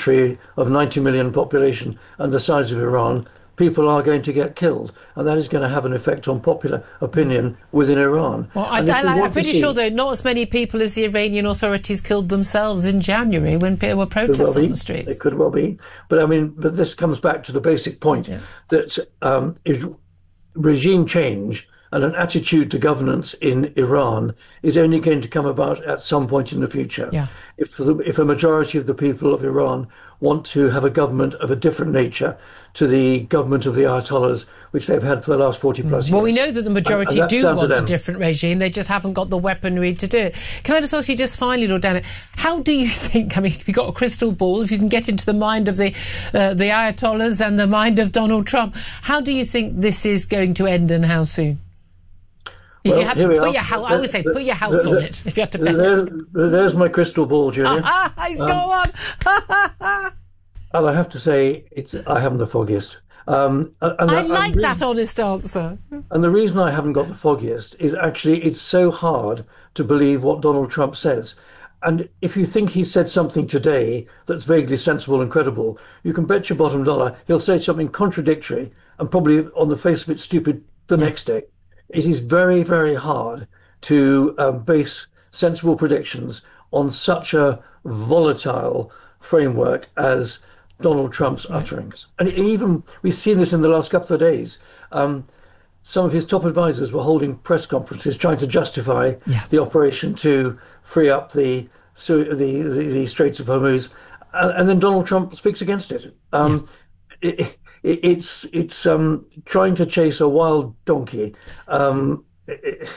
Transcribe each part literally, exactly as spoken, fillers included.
country of ninety million population and the size of Iran, people are going to get killed, and that is going to have an effect on popular opinion within Iran. Well, I, I, I'm pretty see, sure that not as many people as the Iranian authorities killed themselves in January when there were protests well on the streets. It could well be. But I mean, but this comes back to the basic point yeah. that um, regime change and an attitude to governance in Iran is only going to come about at some point in the future. Yeah. If the, if a majority of the people of Iran want to have a government of a different nature to the government of the Ayatollahs, which they've had for the last forty plus years. Well, we know that the majority and, and do want a different regime. They just haven't got the weaponry to do it. Can I just ask you just finally, Lord Dannatt, how do you think, I mean, if you've got a crystal ball, if you can get into the mind of the, uh, the Ayatollahs and the mind of Donald Trump, how do you think this is going to end and how soon? If well, you had to put your house, I always say, put your house the, the, on it. If you had to bet there, it. There's my crystal ball, Julia. Ah, ah, he's um, gone. And I have to say, it's I haven't the foggiest. Um, and I that, like and that honest answer. And the reason I haven't got the foggiest is actually it's so hard to believe what Donald Trump says. And if you think he said something today that's vaguely sensible and credible, you can bet your bottom dollar he'll say something contradictory and probably on the face of it stupid the next day. It is very, very hard to um, base sensible predictions on such a volatile framework as Donald Trump's utterings. And even we've seen this in the last couple of days. Um, some of his top advisors were holding press conferences trying to justify yeah. the operation to free up the the, the, the Straits of Hormuz. And, and then Donald Trump speaks against it. Um, yeah. it It's it's um, trying to chase a wild donkey. Um, it,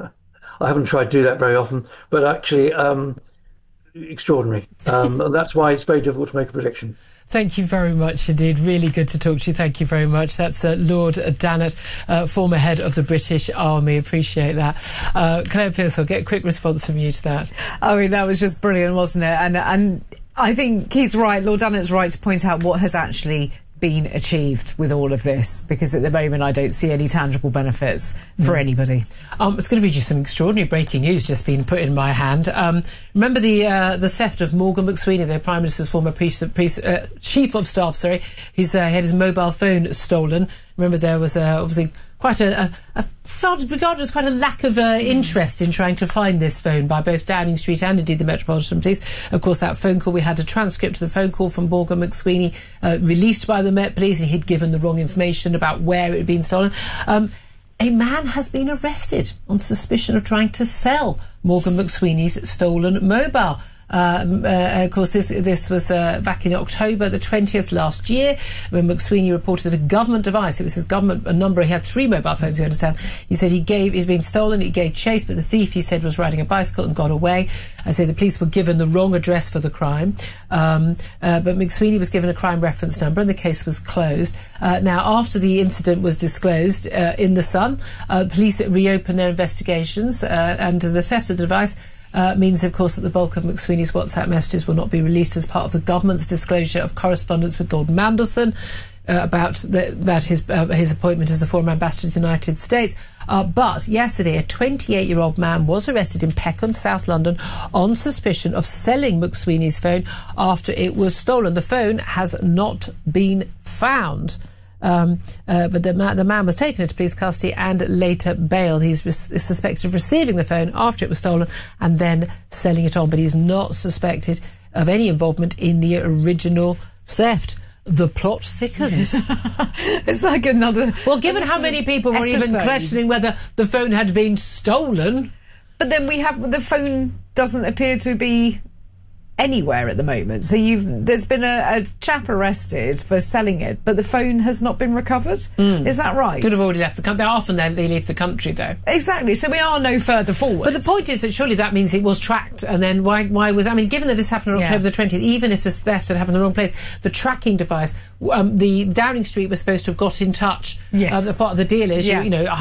I haven't tried to do that very often, but actually um, extraordinary. Um, and that's why it's very difficult to make a prediction. Thank you very much indeed. Really good to talk to you. Thank you very much. That's uh, Lord Dannatt, uh, former head of the British Army. Appreciate that. Uh, Claire Pearsall, get a quick response from you to that. I mean, that was just brilliant, wasn't it? And, and I think he's right. Lord Dannatt's right to point out what has actually been achieved with all of this, because at the moment I don't see any tangible benefits for mm. anybody. Um, it's going to read you some extraordinary breaking news just been put in my hand. Um, remember the uh, the theft of Morgan McSweeney, the Prime Minister's former pre- pre- uh, chief of staff. Sorry, he's uh, had his mobile phone stolen. Remember there was uh, obviously quite a, a, a felt regarded as quite a lack of uh, interest in trying to find this phone by both Downing Street and indeed the Metropolitan Police. Of course, that phone call, we had a transcript of the phone call from Morgan McSweeney uh, released by the Met Police, and he'd given the wrong information about where it had been stolen. Um, a man has been arrested on suspicion of trying to sell Morgan McSweeney's stolen mobile. Um, uh, of course, this this was uh, back in October the twentieth last year, when McSweeney reported that a government device, it was his government, a number, he had three mobile phones, you understand. He said he gave, he's been stolen, he gave chase, but the thief, he said, was riding a bicycle and got away. I say the police were given the wrong address for the crime, um, uh, but McSweeney was given a crime reference number and the case was closed. Uh, now, after the incident was disclosed uh, in The Sun, uh, police reopened their investigations uh, and the theft of the device Uh, means, of course, that the bulk of McSweeney's WhatsApp messages will not be released as part of the government's disclosure of correspondence with Lord Mandelson uh, about, the, about his, uh, his appointment as the former ambassador to the United States. Uh, but yesterday, a twenty-eight-year-old man was arrested in Peckham, South London, on suspicion of selling McSweeney's phone after it was stolen. The phone has not been found. Um, uh, but the, ma- the man was taken into police custody and later bailed. He's re- suspected of receiving the phone after it was stolen and then selling it on, but he's not suspected of any involvement in the original theft. The plot thickens. It's like another... Well, given how many people were episode. even questioning whether the phone had been stolen... But then we have... The phone doesn't appear to be anywhere at the moment. So you've there's been a, a chap arrested for selling it, but the phone has not been recovered. Mm. Is that right? Could have already left the country. Often they leave the country, though. Exactly. So we are no further forward. But the point is that surely that means it was tracked, and then why? Why was? I mean, given that this happened on yeah. October the twentieth, even if this theft had happened in the wrong place, the tracking device, um, the Downing Street was supposed to have got in touch. Yes. Uh, the part of the deal is, yeah. you, you know. Uh,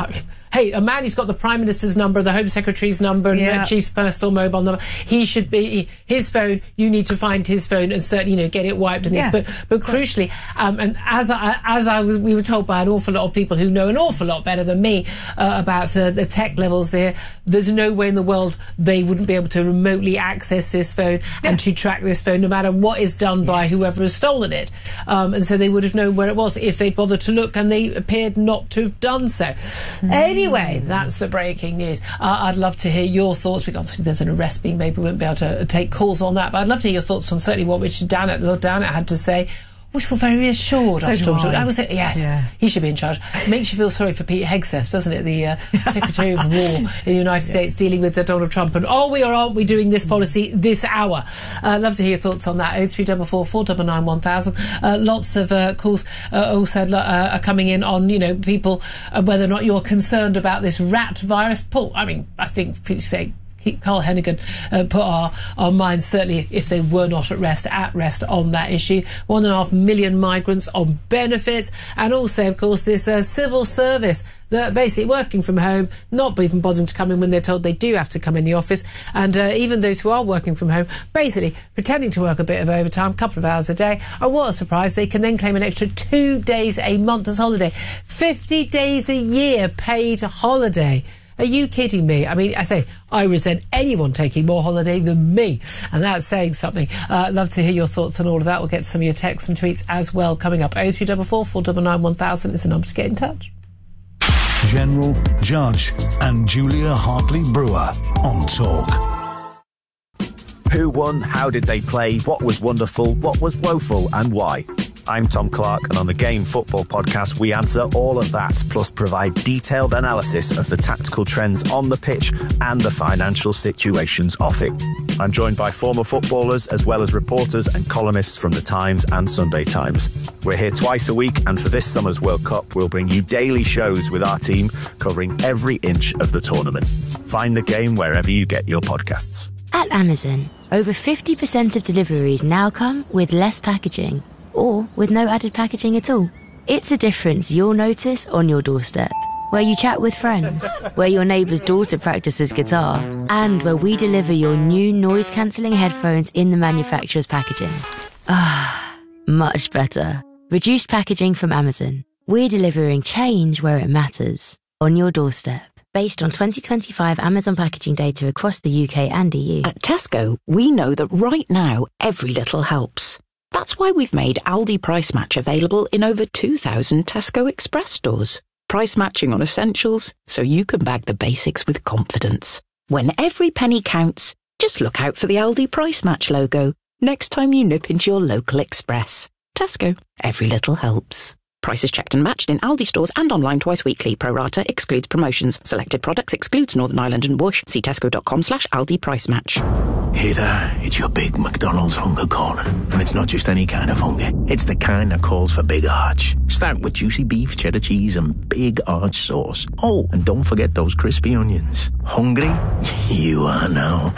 hey, a man who's got the Prime Minister's number, the Home Secretary's number, and Yeah. the Chief's personal mobile number, he should be, his phone, you need to find his phone and certainly, you know, get it wiped and Yeah. things. But, but crucially, um, and as I, as I was, we were told by an awful lot of people who know an awful lot better than me uh, about uh, the tech levels there, there's no way in the world they wouldn't be able to remotely access this phone Yeah. and to track this phone no matter what is done by Yes. whoever has stolen it. Um, and so they would have known where it was if they'd bothered to look, and they appeared not to have done so. Mm. Anyway, that's the breaking news. Uh, I'd love to hear your thoughts, because obviously there's an arrest being made. We won't be able to take calls on that, but I'd love to hear your thoughts on certainly what Richard Dannett, Lord Dannett had to say. I always feel very reassured So after do talking to I. him. I was like, yes, Yeah. he should be in charge. Makes you feel sorry for Pete Hegseth, doesn't it? The uh, Secretary of War in the United yeah. States dealing with uh, Donald Trump. And oh, we are, aren't we doing this policy this hour? I'd uh, love to hear your thoughts on that. oh three four four, four nine nine, one thousand. Uh, lots of uh, calls uh, also uh, are coming in on, you know, people, uh, whether or not you're concerned about this rat virus. Paul, I mean, I think people say, keep Carl Hennigan uh, put our, our minds, certainly if they were not at rest, at rest on that issue. One and a half million migrants on benefits, and also, of course, this uh, civil service that basically working from home, not even bothering to come in when they're told they do have to come in the office, and uh, even those who are working from home, basically pretending to work a bit of overtime, a couple of hours a day, and what a surprise, they can then claim an extra two days a month as holiday. fifty days a year paid holiday. Are you kidding me? I mean, I say, I resent anyone taking more holiday than me, and that's saying something. Uh, I'd love to hear your thoughts on all of that. We'll get some of your texts and tweets as well coming up. oh three four four, four nine nine, one thousand is the number to get in touch. General, Judge and Julia Hartley-Brewer on Talk. Who won? How did they play? What was wonderful? What was woeful? And why? I'm Tom Clark, and on the Game Football Podcast, we answer all of that, plus provide detailed analysis of the tactical trends on the pitch and the financial situations off it. I'm joined by former footballers, as well as reporters and columnists from The Times and Sunday Times. We're here twice a week, and for this summer's World Cup, we'll bring you daily shows with our team covering every inch of the tournament. Find The Game wherever you get your podcasts. At Amazon, over fifty percent of deliveries now come with less packaging, or with no added packaging at all. It's a difference you'll notice on your doorstep, where you chat with friends, where your neighbour's daughter practices guitar, and where we deliver your new noise-cancelling headphones in the manufacturer's packaging. Ah, much better. Reduced packaging from Amazon. We're delivering change where it matters, on your doorstep. Based on twenty twenty-five Amazon packaging data across the U K and E U. At Tesco, we know that right now, every little helps. That's why we've made Aldi Price Match available in over two thousand Tesco Express stores. Price matching on essentials, so you can bag the basics with confidence. When every penny counts, just look out for the Aldi Price Match logo next time you nip into your local Express. Tesco, every little helps. Prices checked and matched in Aldi stores and online twice weekly. Pro rata excludes promotions. Selected products excludes Northern Ireland and Bush. See tesco.com slash Aldi Price Match. Hey there, it's your big McDonald's hunger calling. And it's not just any kind of hunger. It's the kind that calls for big arch. Start with juicy beef, cheddar cheese and big arch sauce. Oh, and don't forget those crispy onions. Hungry? You are now.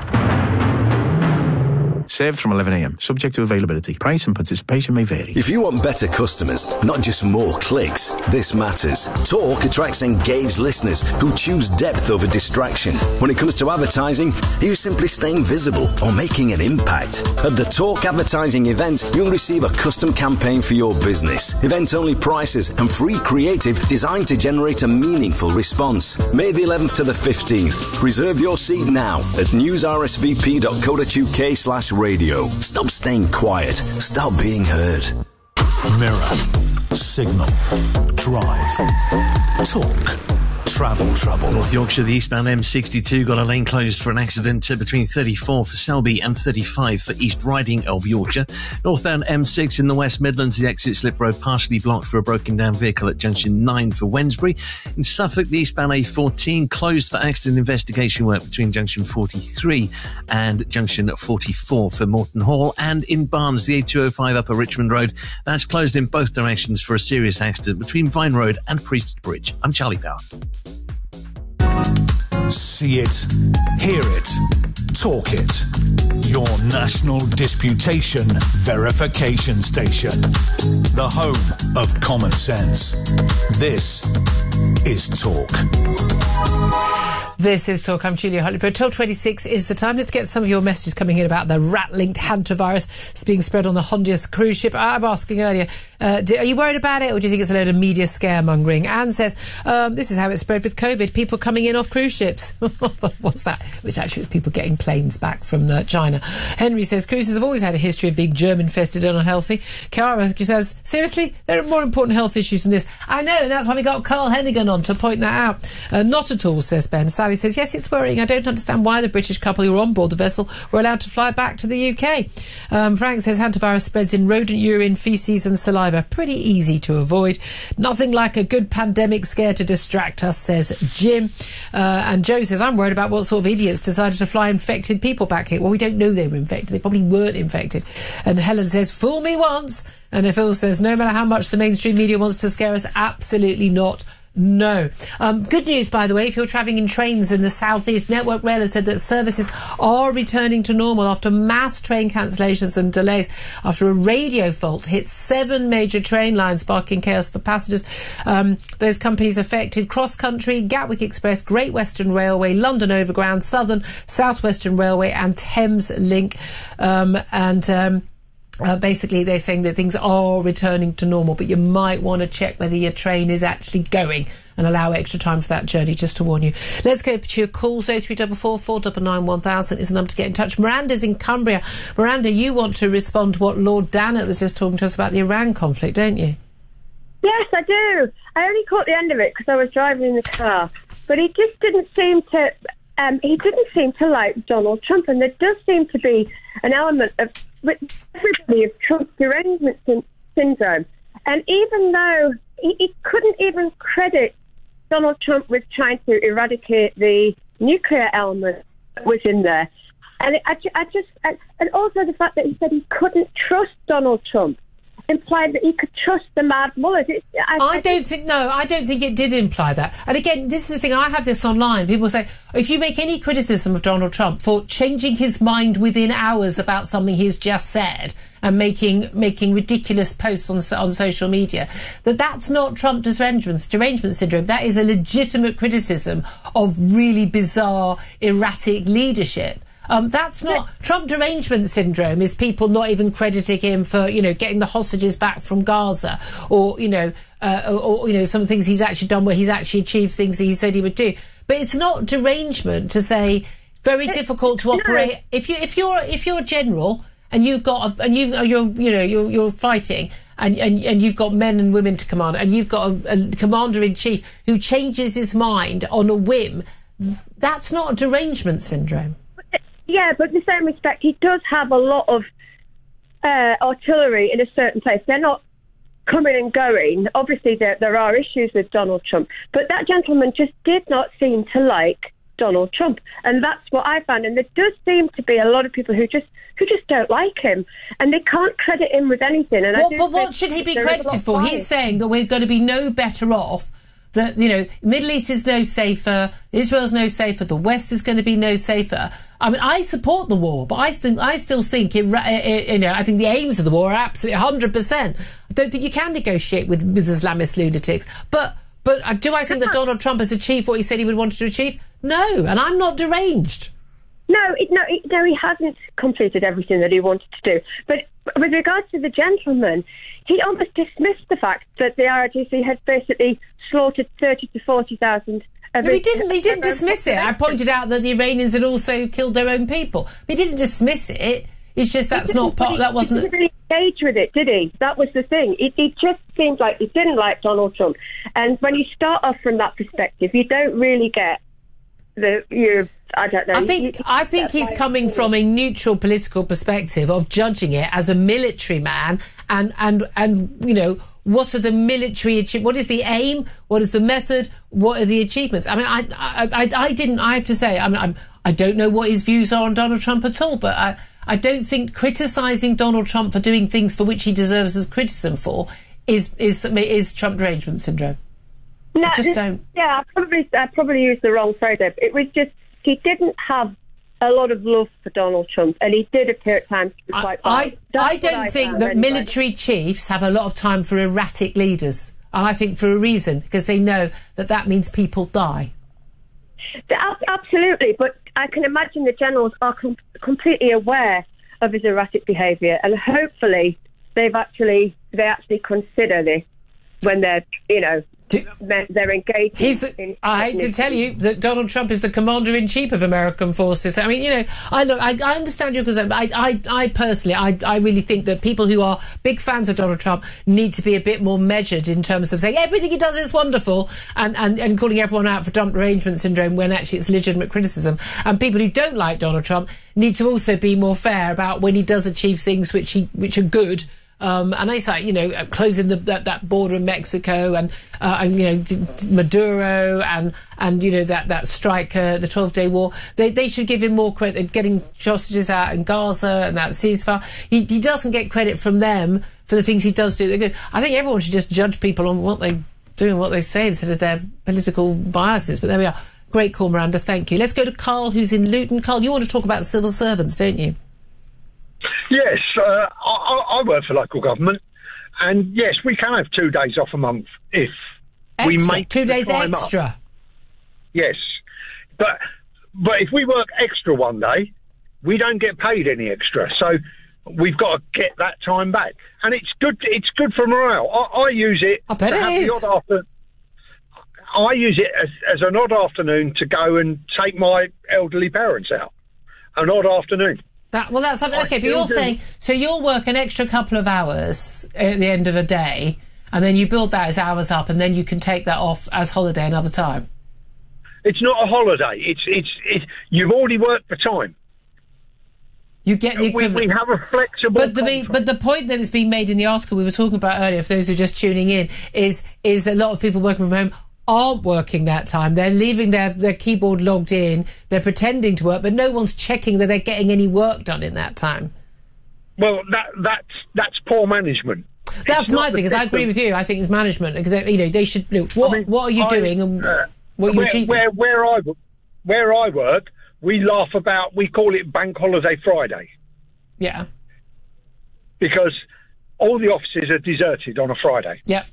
Served from eleven a.m. Subject to availability. Price and participation may vary. If you want better customers, not just more clicks, this matters. Talk attracts engaged listeners who choose depth over distraction. When it comes to advertising, are you simply staying visible or making an impact? At the Talk Advertising event, you'll receive a custom campaign for your business, event-only prices and free creative designed to generate a meaningful response. May the eleventh to the fifteenth. Reserve your seat now at newsrsvp.co.uk slash radio. Stop staying quiet. Stop being heard. Mirror, Signal, Drive, Talk, Travel Trouble. North Yorkshire, the eastbound M sixty-two got a lane closed for an accident uh, between thirty-four for Selby and thirty-five for East Riding of Yorkshire. Northbound M six in the West Midlands, the exit slip road partially blocked for a broken down vehicle at junction nine for Wednesbury. In Suffolk, the eastbound A fourteen closed for accident investigation work between junction forty-three and junction forty-four for Morton Hall. And in Barnes, the A two oh five Upper Richmond Road, that's closed in both directions for a serious accident between Vine Road and Priest's Bridge. I'm Charlie Power. See it, hear it, talk it. your national disputation verification station. The home of common sense. This is Talk. This is Talk. I'm Julia Hartley-Brewer. twelve twenty-six is the time. Let's get some of your messages coming in about the rat-linked hantavirus. It's being spread on the Hondias cruise ship. I'm asking earlier, uh, do, are you worried about it, or do you think it's a load of media scaremongering? Anne says, um, this is how it spread with COVID. People coming in off cruise ships. What's that? Which actually was people getting planes back from uh, China. Henry says, cruises have always had a history of being germ-infested and unhealthy. Cara says, seriously? There are more important health issues than this. I know, and that's why we got Carl Hennigan on to point that out. Uh, not at all, says Ben. Sally says, yes, it's worrying. I don't understand why the British couple who were on board the vessel were allowed to fly back to the U K. Um, Frank says hantavirus spreads in rodent urine, faeces and saliva. Pretty easy to avoid. Nothing like a good pandemic scare to distract us, says Jim. Uh, and Joe says, I'm worried about what sort of idiots decided to fly infected people back here. Well, we don't know they were infected. They probably weren't infected. And Helen says, fool me once. And Phil says, no matter how much the mainstream media wants to scare us, absolutely not. No. Um, good news, by the way, if you're travelling in trains in the southeast, Network Rail has said that services are returning to normal after mass train cancellations and delays after a radio fault hit seven major train lines, sparking chaos for passengers. Um, those companies affected Cross Country, Gatwick Express, Great Western Railway, London Overground, Southern, South Western Railway and Thames Link. Um, and... Um, Uh, basically, they're saying that things are returning to normal, but you might want to check whether your train is actually going and allow extra time for that journey, just to warn you. Let's go to your calls. oh three four four, four nine nine, one thousand is the number to get in touch. Miranda's in Cumbria. Miranda, you want to respond to what Lord Dannett was just talking to us about the Iran conflict, don't you? Yes, I do. I only caught the end of it because I was driving in the car. But he just didn't seem to... Um, he didn't seem to like Donald Trump, and there does seem to be an element of with everybody of Trump's derangement sy- syndrome. And even though he, he couldn't even credit Donald Trump with trying to eradicate the nuclear element that was in there, and it, I, I just and, and also the fact that he said he couldn't trust Donald Trump implied that he could trust the mad mullahs. It's, I, I, I don't just, think, no, I don't think it did imply that. And again, this is the thing, I have this online. People say, if you make any criticism of Donald Trump for changing his mind within hours about something he's just said and making making ridiculous posts on on social media, that that's not Trump derangement, derangement syndrome. That is a legitimate criticism of really bizarre, erratic leadership. Um, that's not Trump derangement syndrome. Is people not even crediting him for, you know, getting the hostages back from Gaza, or you know, uh, or, or you know, some things he's actually done where he's actually achieved things that he said he would do. But it's not derangement to say very difficult to operate. If you if you're if you're a general and you've got a, and you you're you know you're you're fighting. And, and and you've got men and women to command, and you've got a, a commander-in-chief who changes his mind on a whim. That's not a derangement syndrome. Yeah, but in the same respect, he does have a lot of uh, artillery in a certain place. They're not coming and going. Obviously, there, there are issues with Donald Trump, but that gentleman just did not seem to like Donald Trump, and that's what I found. And there does seem to be a lot of people who just who just don't like him, and they can't credit him with anything. And well, I but what should he be credited for? He's saying that we're going to be no better off. That, you know, Middle East is no safer, Israel's no safer, the West is going to be no safer. I mean, I support the war, but I think I still think it, it, you know I think the aims of the war are absolutely one hundred percent. I don't think you can negotiate with, with Islamist lunatics. But but do I think that Donald Trump has achieved what he said he would want to achieve? No, and I'm not deranged. No, it, no, it, no, he hasn't completed everything that he wanted to do. But with regards to the gentleman, he almost dismissed the fact that the I R G C had basically slaughtered thirty to forty thousand. No, he didn't. He didn't dismiss it. I pointed out that the Iranians had also killed their own people. He didn't dismiss it. It's just that's not part. That wasn't. He didn't really engage with it, did he? That was the thing. It, it just seemed like he didn't like Donald Trump. And when you start off from that perspective, you don't really get the you. I don't know. I think you, I think he's coming from a neutral political perspective of judging it as a military man, and and and you know, what are the military achievements? What is the aim? What is the method? What are the achievements? I mean, I I, I, I didn't. I have to say, I mean, I'm, I don't know what his views are on Donald Trump at all, but I I don't think criticising Donald Trump for doing things for which he deserves as criticism for is is is Trump derangement syndrome. No, I just don't. Yeah, I probably I probably used the wrong phrase there. It was just he didn't have a lot of love for Donald Trump, and he did appear at times to be quite I, bad. I, I don't I think that anyway. military chiefs have a lot of time for erratic leaders. And I think for a reason, because they know that that means people die. Absolutely, but I can imagine the generals are com- completely aware of his erratic behaviour, and hopefully they've actually they actually consider this when they're, you know, Do, they're engaged. He's the, in, I hate to tell you that Donald Trump is the commander-in-chief of American forces. I mean, you know, I look, I, I understand your concern, but I, I, I personally, I, I really think that people who are big fans of Donald Trump need to be a bit more measured in terms of saying everything he does is wonderful and, and, and calling everyone out for Trump derangement syndrome when actually it's legitimate criticism. And people who don't like Donald Trump need to also be more fair about when he does achieve things which he which are good. Um, and it's like, you know, closing the, that, that border in Mexico and, uh, and you know, Maduro and, and you know, that, that strike, uh, the twelve-day war. They, they should give him more credit, getting hostages out in Gaza and that ceasefire. He, he doesn't get credit from them for the things he does do. They're good. I think everyone should just judge people on what they do and what they say instead of their political biases. But there we are. Great call, Miranda. Thank you. Let's go to Carl, who's in Luton. Carl, you want to talk about civil servants, don't you? Yes, uh, I, I work for local government, and yes, we can have two days off a month if extra. we make two days time extra. Up. Yes, but but if we work extra one day, we don't get paid any extra, so we've got to get that time back, and it's good. It's good for morale. I, I use it. I bet to it have is. The odd after, I use it as, as an odd afternoon to go and take my elderly parents out. An odd afternoon. That, well, that's okay, but you're do. saying, so you'll work an extra couple of hours at the end of a day, and then you build that as hours up, and then you can take that off as holiday another time. It's not a holiday. It's, it's, it's, you've already worked the time. You get the equivalent. We, we have a flexible but the, but the point that was being made in the article we were talking about earlier, for those who are just tuning in, is, is a lot of people working from home aren't working that time. They're leaving their, their keyboard logged in, they're pretending to work, but no one's checking that they're getting any work done in that time. Well, that that's that's poor management. That's it's my thing, because I agree with you. I think it's management, because you know they should look, what I mean, what are you I, doing and uh, what are you where, achieving? Where where I where I work, we laugh about, we call it Bank Holiday Friday. Yeah. Because all the offices are deserted on a Friday. Yep.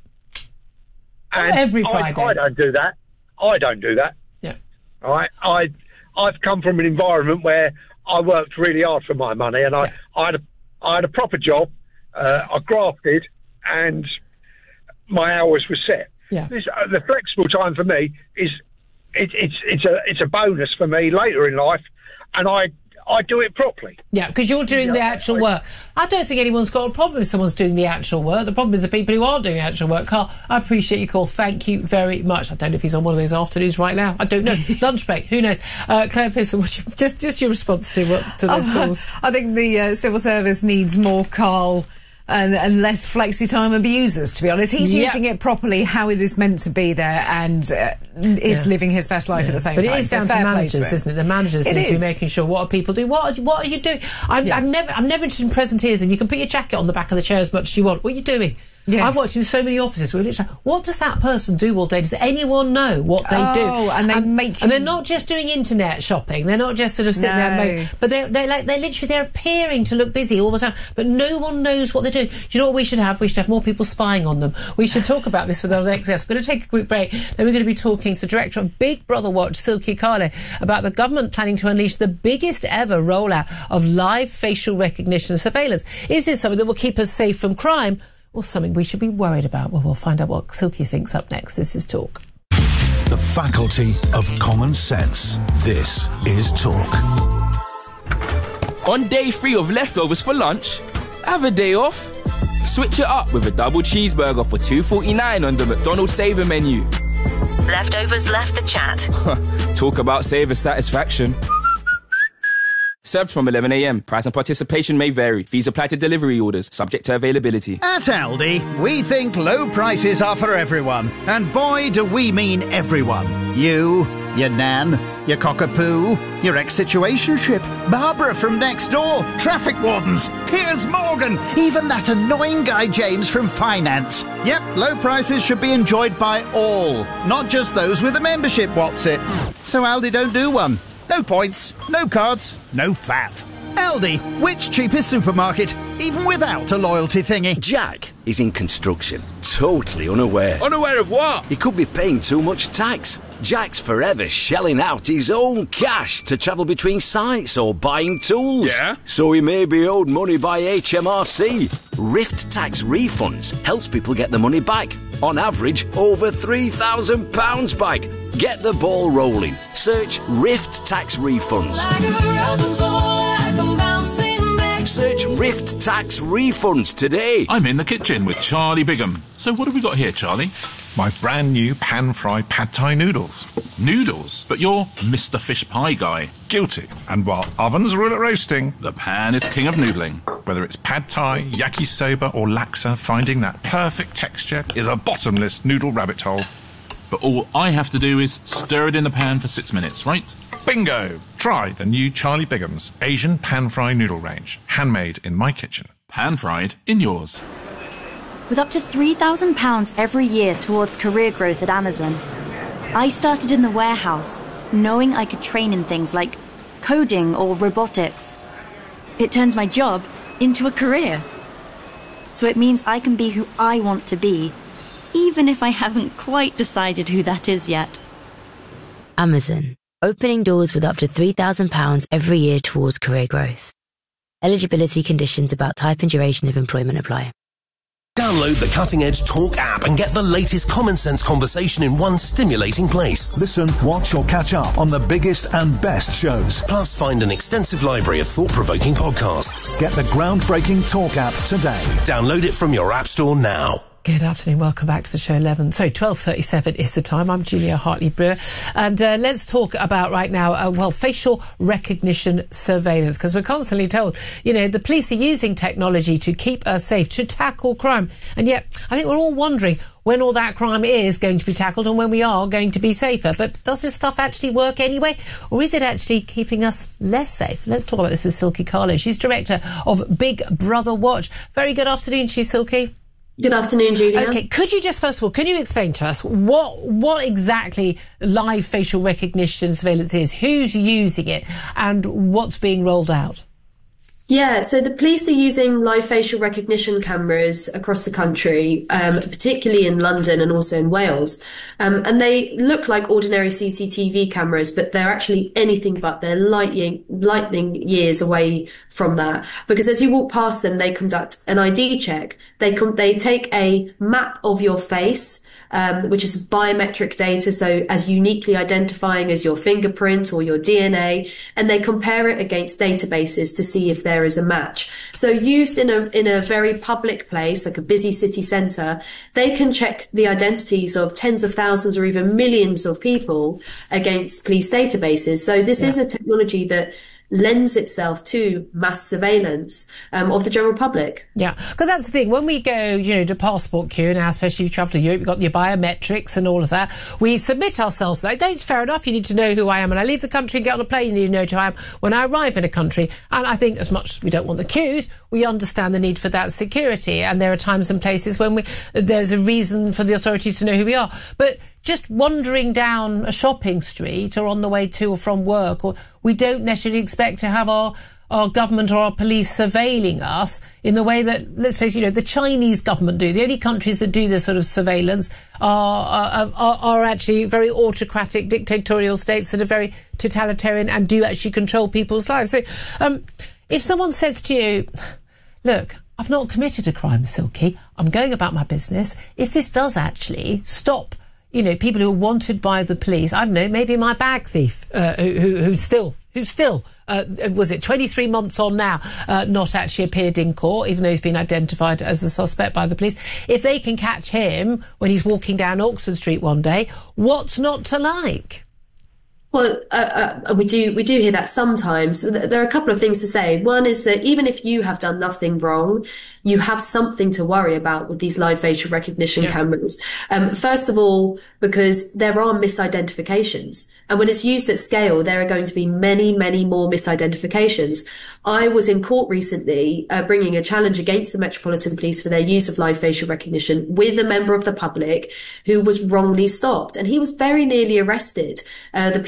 And every Friday. I, I don't do that. I don't do that. Yeah. All right. I I've come from an environment where I worked really hard for my money, and I, yeah. I had a I had a proper job. Uh, I grafted, and my hours were set. Yeah. This, uh, the flexible time for me is it, it's it's a it's a bonus for me later in life, and I. I do it properly. Yeah, because you're doing yeah, the actual I, work. I don't think anyone's got a problem if someone's doing the actual work. The problem is the people who aren't doing the actual work. Carl, I appreciate your call. Thank you very much. I don't know if he's on one of those afternoons right now. I don't know. Lunch break. Who knows? Uh, Claire Pearson, what's your, just just your response to what, to those uh, calls? I think the uh, civil service needs more Carl and, and less flexi time abusers, to be honest. He's yep. using it properly how it is meant to be there, and uh, is yeah. living his best life yeah. at the same but time. But it is so down to managers, isn't it? The managers it need is. to be making sure what are people doing. What are, what are you doing? I'm, yeah. I'm never I'm never interested in presenteeism. You can put your jacket on the back of the chair as much as you want. What are you doing? Yes. I've watched in so many offices where it's like, what does that person do all day? Does anyone know what they oh, do? and they and, make you... and they're not just doing internet shopping. They're not just sort of sitting no. there, but they're they're like they're literally they're appearing to look busy all the time. But no one knows what they're doing. Do you know what we should have? We should have more people spying on them. We should talk about this with our next guest. We're going to take a quick break. Then we're going to be talking to the director of Big Brother Watch, Silke Kale, about the government planning to unleash the biggest ever rollout of live facial recognition surveillance. Is this something that will keep us safe from crime, or something we should be worried about? Well, we'll find out what Silke thinks up next. This is Talk. The faculty of common sense. This is Talk. On day three of leftovers for lunch, have a day off. Switch it up with a double cheeseburger for two forty-nine on the McDonald's Saver menu. Leftovers left the chat. Talk about Saver satisfaction. Served from eleven a m. Price and participation may vary. Fees apply to delivery orders, subject to availability. At Aldi, we think low prices are for everyone. And boy, do we mean everyone. You, your nan, your cockapoo, your ex-situationship, Barbara from next door, traffic wardens, Piers Morgan, even that annoying guy James from finance. Yep, low prices should be enjoyed by all, not just those with a membership, what's it? So Aldi don't do one. No points, no cards, no faff. Aldi, which cheapest supermarket, even without a loyalty thingy? Jack is in construction, totally unaware. Unaware of what? He could be paying too much tax. Jack's forever shelling out his own cash to travel between sites or buying tools. Yeah? So he may be owed money by H M R C. Rift Tax Refunds helps people get the money back. On average, over three thousand pounds back. Get the ball rolling. Search Rift Tax Refunds. Like a rubber ball, like I'm bouncing back. Search Rift Tax Refunds today. I'm in the kitchen with Charlie Bigham. So what have we got here, Charlie? My brand new pan-fried pad thai noodles. Noodles? But you're Mister Fish Pie guy. Guilty. And while ovens rule at roasting, the pan is king of noodling. Whether it's pad thai, yakisoba or laksa, finding that perfect texture is a bottomless noodle rabbit hole. But all I have to do is stir it in the pan for six minutes, right? Bingo! Try the new Charlie Bigham's Asian pan-fry noodle range. Handmade in my kitchen. Pan-fried in yours. With up to three thousand pounds every year towards career growth at Amazon, I started in the warehouse, knowing I could train in things like coding or robotics. It turns my job into a career. So it means I can be who I want to be, even if I haven't quite decided who that is yet. Amazon, opening doors with up to three thousand pounds every year towards career growth. Eligibility conditions about type and duration of employment apply. Download the Cutting Edge Talk app and get the latest common sense conversation in one stimulating place. Listen, watch or catch up on the biggest and best shows. Plus, find an extensive library of thought-provoking podcasts. Get the groundbreaking Talk app today. Download it from your app store now. Good afternoon, welcome back to the show. eleven, so twelve thirty-seven is the time. I'm Julia Hartley-Brewer, and uh, let's talk about right now, uh, well, facial recognition surveillance, because we're constantly told, you know, the police are using technology to keep us safe, to tackle crime, and yet I think we're all wondering when all that crime is going to be tackled and when we are going to be safer. But does this stuff actually work anyway, or is it actually keeping us less safe? Let's talk about this with Silkie Carlo. She's director of Big Brother Watch. Very good afternoon to you, Silkie. Good afternoon, Julia. OK, could you just, first of all, can you explain to us what what exactly live facial recognition surveillance is, who's using it, and what's being rolled out? Yeah, so the police are using live facial recognition cameras across the country, um, particularly in London and also in Wales. Um, and they look like ordinary C C T V cameras, but they're actually anything but. They're lightning, lightning years away from that. Because as you walk past them, they conduct an I D check. They com- they take a map of your face, Um, which is biometric data, so as uniquely identifying as your fingerprint or your D N A, and they compare it against databases to see if there is a match. So used in a in a very public place, like a busy city centre, they can check the identities of tens of thousands or even millions of people against police databases. So this yeah. is a technology that lends itself to mass surveillance um, of the general public. Yeah, because that's the thing. When we go, you know, to passport queue now, especially if you travel to Europe, you've got your biometrics and all of that. We submit ourselves to that. It's fair enough. You need to know who I am when I leave the country and get on a plane. You need to know who I am when I arrive in a country. And I think as much as we don't want the queues, we understand the need for that security. And there are times and places when we there's a reason for the authorities to know who we are. But just wandering down a shopping street or on the way to or from work, or we don't necessarily expect to have our, our government or our police surveilling us in the way that, let's face it, you know, the Chinese government do. The only countries that do this sort of surveillance are, are, are actually very autocratic, dictatorial states that are very totalitarian and do actually control people's lives. So um, if someone says to you, look, I've not committed a crime, Silkie, I'm going about my business. If this does actually stop, you know, people who are wanted by the police, I don't know, maybe my bag thief, uh, who, who, who's still, who's still, uh, was it twenty-three months on now, uh, not actually appeared in court, even though he's been identified as a suspect by the police. If they can catch him when he's walking down Oxford Street one day, what's not to like? Well, uh, uh, we do we do hear that sometimes. There are a couple of things to say. One is that even if you have done nothing wrong, you have something to worry about with these live facial recognition yeah. cameras. Um, first of all, because there are misidentifications. And when it's used at scale, there are going to be many, many more misidentifications. I was in court recently uh, bringing a challenge against the Metropolitan Police for their use of live facial recognition with a member of the public who was wrongly stopped. And he was very nearly arrested. Uh, the police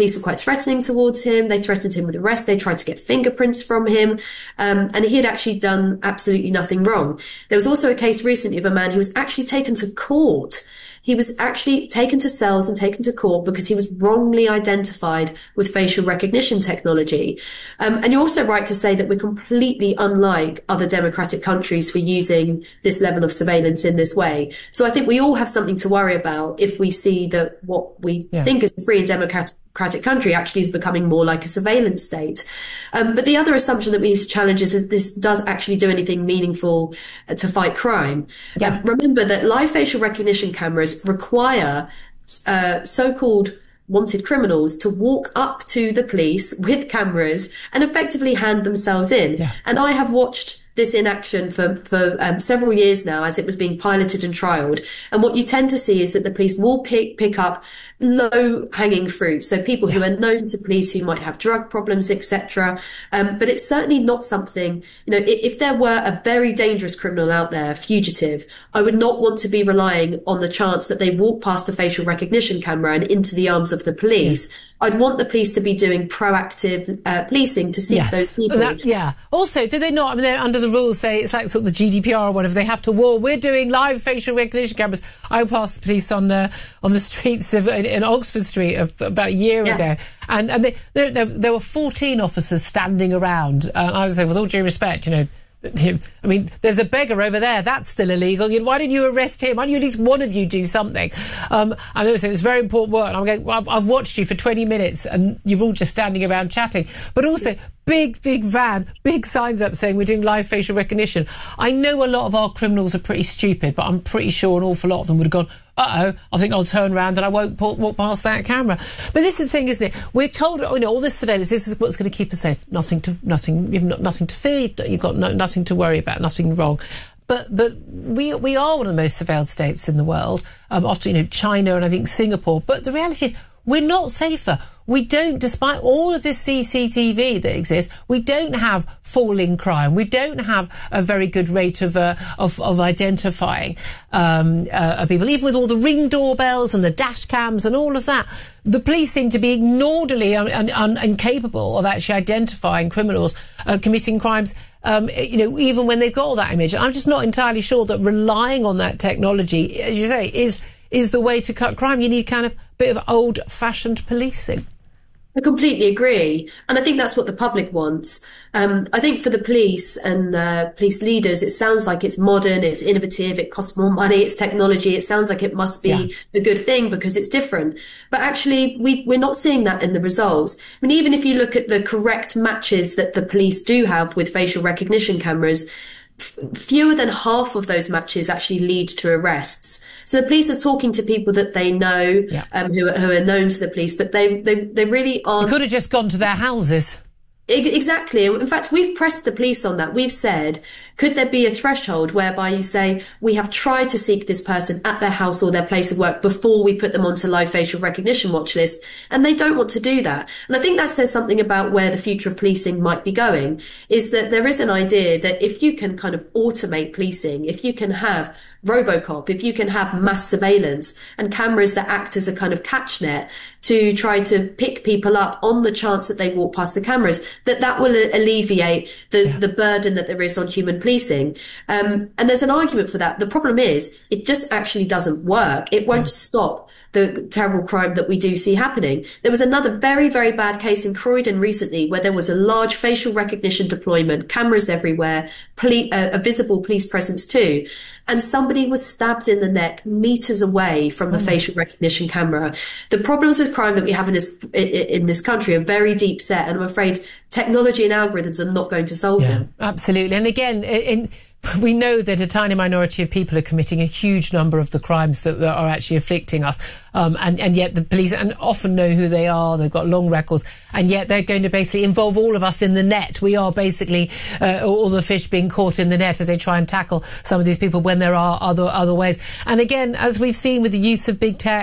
police were quite threatening towards him. They threatened him with arrest. They tried to get fingerprints from him. Um, and he had actually done absolutely nothing wrong. There was also a case recently of a man who was actually taken to court. He was actually taken to cells and taken to court because he was wrongly identified with facial recognition technology. Um, and you're also right to say that we're completely unlike other democratic countries for using this level of surveillance in this way. So I think we all have something to worry about if we see that what we yeah. think is a free and democratic country actually is becoming more like a surveillance state. Um, but the other assumption that we need to challenge is that this does actually do anything meaningful uh, to fight crime. Yeah. Uh, remember that live facial recognition cameras require uh, so-called wanted criminals to walk up to the police with cameras and effectively hand themselves in. Yeah. And I have watched this in action for, for um, several years now as it was being piloted and trialled. And what you tend to see is that the police will pick, pick up low-hanging fruit. So people yeah. who are known to police who might have drug problems, et cetera. Um, but it's certainly not something, you know, if, if there were a very dangerous criminal out there, a fugitive, I would not want to be relying on the chance that they walk past the facial recognition camera and into the arms of the police. Yeah. I'd want the police to be doing proactive uh, policing to seek yes. those people. That, yeah. Also, do they not, I mean, they're under the rules, they, it's like sort of the G D P R or whatever, they have to war. We're doing live facial recognition cameras. I passed the police on the, on the streets of, in, in Oxford Street of, about a year yeah. ago. And, and they, there, there, there were fourteen officers standing around. And I was saying, with all due respect, you know, I mean, there's a beggar over there. That's still illegal. Why didn't you arrest him? Why don't you, at least one of you do something? Um, and they were saying it's very important work. And I'm going, well, I've, I've watched you for twenty minutes and you're all just standing around chatting. But also, big, big van, big signs up saying we're doing live facial recognition. I know a lot of our criminals are pretty stupid, but I'm pretty sure an awful lot of them would have gone, uh-oh, I think I'll turn around and I won't walk past that camera. But this is the thing, isn't it? We're told, you know, all this surveillance, this is what's going to keep us safe. Nothing to, nothing, you've got nothing to fear, you've got no, nothing to worry about, nothing wrong. But but we we are one of the most surveilled states in the world, um, after, you know, China and I think Singapore. But the reality is, we're not safer. We don't, despite all of this C C T V that exists, we don't have falling crime. We don't have a very good rate of uh, of, of identifying um, uh, people. Even with all the ring doorbells and the dash cams and all of that, the police seem to be ignoredly un- un- un- incapable of actually identifying criminals uh, committing crimes. Um, you know, even when they've got all that image. And I'm just not entirely sure that relying on that technology, as you say, is is the way to cut crime. You need kind of a bit of old-fashioned policing. I completely agree. And I think that's what the public wants. Um, I think for the police and uh, police leaders, it sounds like it's modern, it's innovative, it costs more money, it's technology. It sounds like it must be yeah. a good thing because it's different. But actually, we, we're not seeing that in the results. I mean, even if you look at the correct matches that the police do have with facial recognition cameras, f- fewer than half of those matches actually lead to arrests. So the police are talking to people that they know, yeah. um, who, are, who are known to the police, but they they, they really aren't. You could have just gone to their houses. Exactly. In fact, we've pressed the police on that. We've said, could there be a threshold whereby you say, we have tried to seek this person at their house or their place of work before we put them onto live facial recognition watch list? And they don't want to do that. And I think that says something about where the future of policing might be going, is that there is an idea that if you can kind of automate policing, if you can have Robocop, if you can have mass surveillance and cameras that act as a kind of catch net to try to pick people up on the chance that they walk past the cameras, that that will alleviate the, yeah. the burden that there is on human policing. Um, and there's an argument for that. The problem is it just actually doesn't work. It won't yeah. stop the terrible crime that we do see happening. There was another very, very bad case in Croydon recently where there was a large facial recognition deployment, cameras everywhere, poli- uh, a visible police presence too. And somebody was stabbed in the neck meters away from the oh. facial recognition camera. The problems with crime that we have in this in this country are very deep set, and I'm afraid technology and algorithms are not going to solve yeah, them. Absolutely. And again, in, we know that a tiny minority of people are committing a huge number of the crimes that are actually afflicting us, um, and, and yet the police and often know who they are. They've got long records, and yet they're going to basically involve all of us in the net. We are basically uh, all the fish being caught in the net as they try and tackle some of these people when there are other other ways. And again, as we've seen with the use of big tech,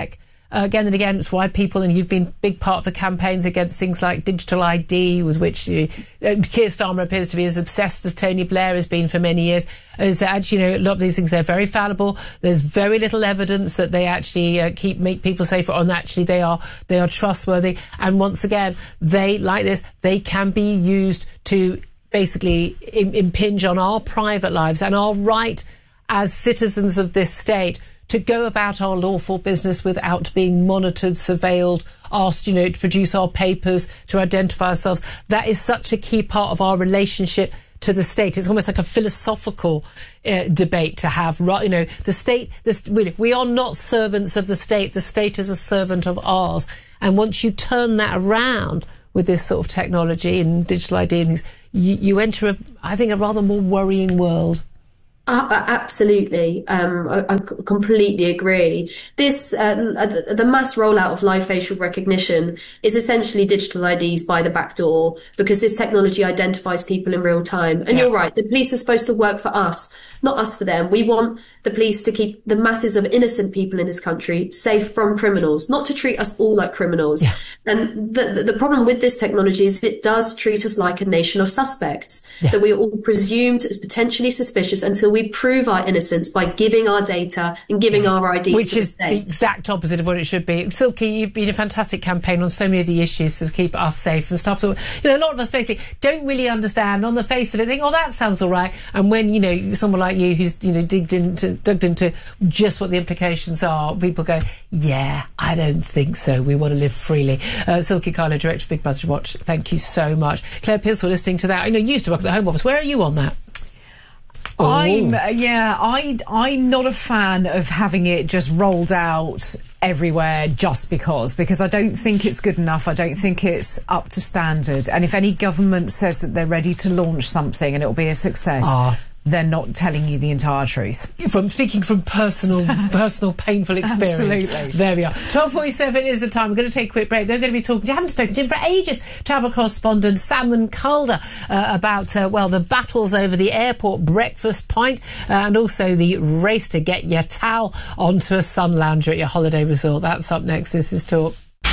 Uh, again and again, it's why people, and you've been a big part of the campaigns against things like digital I D, with which you know, Keir Starmer appears to be as obsessed as Tony Blair has been for many years, is that actually, you know, a lot of these things, they're very fallible. There's very little evidence that they actually uh, keep make people safer, and actually they are they are trustworthy. And once again, they, like this, they can be used to basically im- impinge on our private lives and our right as citizens of this state to go about our lawful business without being monitored, surveilled, asked, you know, to produce our papers, to identify ourselves. That is such a key part of our relationship to the state. It's almost like a philosophical uh, debate to have. You know, the state, this, we, we are not servants of the state. The state is a servant of ours. And once you turn that around with this sort of technology and digital I D and things, you, you enter, a, I think, a rather more worrying world. Uh, absolutely. Um, I, I completely agree. This, uh, the, the mass rollout of live facial recognition is essentially digital I Ds by the back door, because this technology identifies people in real time. And yeah. You're right, the police are supposed to work for us, not us for them. We want the police to keep the masses of innocent people in this country safe from criminals, not to treat us all like criminals. Yeah. And the, the, the problem with this technology is it does treat us like a nation of suspects, yeah. that we are all presumed as potentially suspicious until we prove our innocence by giving our data and giving yeah. our I Ds Which to is the state. The exact opposite of what it should be. Silky, you've been a fantastic campaign on so many of the issues to keep us safe and stuff. So, you know, a lot of us basically don't really understand on the face of it, think, oh, that sounds all right. And when, you know, someone like you who's, you know, digged into, dug into just what the implications are, people go, yeah, I don't think so. We want to live freely. Uh, Silky Carlo, Director of Big Budget Watch, thank you so much. Claire Pearsall, listening to that. I know you used to work at the Home Office. Where are you on that? Oh. I'm yeah I I'm not a fan of having it just rolled out everywhere just because because I don't think it's good enough. I don't think it's up to standard. And if any government says that they're ready to launch something and it'll be a success, ah. they're not telling you the entire truth. From speaking from personal, personal painful experience. Absolutely. There we are. twelve forty-seven is the time. We're going to take a quick break. They're going to be talking. You haven't spoken to him for ages. Travel correspondent Salman Calder uh, about uh, well the battles over the airport breakfast pint uh, and also the race to get your towel onto a sun lounger at your holiday resort. That's up next. This is Talk.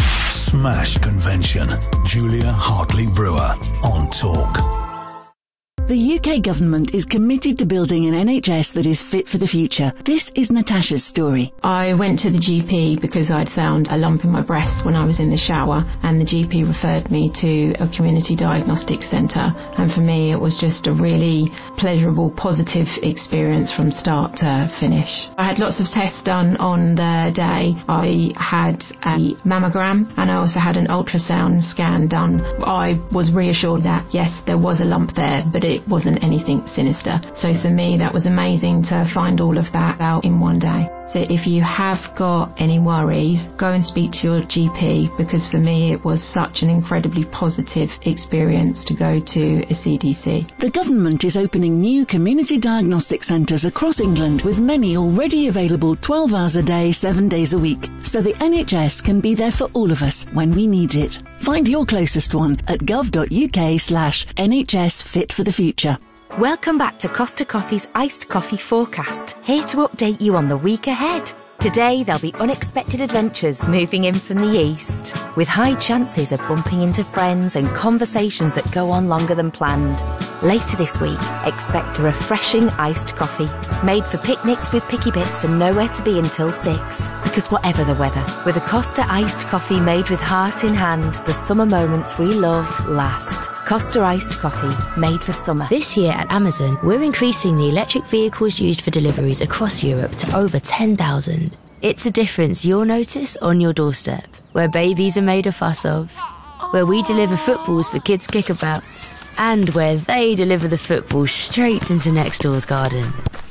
Smash Convention. Julia Hartley Brewer on Talk. The U K government is committed to building an N H S that is fit for the future. This is Natasha's story. I went to the G P because I'd found a lump in my breast when I was in the shower, and the G P referred me to a community diagnostic centre. And for me, it was just a really pleasurable, positive experience from start to finish. I had lots of tests done on the day. I had a mammogram and I also had an ultrasound scan done. I was reassured that, yes, there was a lump there, but it It wasn't anything sinister. So for me, that was amazing to find all of that out in one day. So if you have got any worries, go and speak to your G P, because for me it was such an incredibly positive experience to go to a C D C. The government is opening new community diagnostic centres across England, with many already available twelve hours a day, seven days a week, so the N H S can be there for all of us when we need it. Find your closest one at gov.uk slash NHS Fit for the Future. Welcome back to Costa Coffee's Iced Coffee Forecast, here to update you on the week ahead. Today there'll be unexpected adventures moving in from the east, with high chances of bumping into friends and conversations that go on longer than planned. Later this week, expect a refreshing iced coffee, made for picnics with picky bits and nowhere to be until six. Because whatever the weather, with a Costa iced coffee made with heart in hand, the summer moments we love last. Costa iced coffee, made for summer. This year at Amazon, we're increasing the electric vehicles used for deliveries across Europe to over ten thousand. It's a difference you'll notice on your doorstep, where babies are made a fuss of, where we deliver footballs for kids' kickabout, and where they deliver the football straight into next door's garden.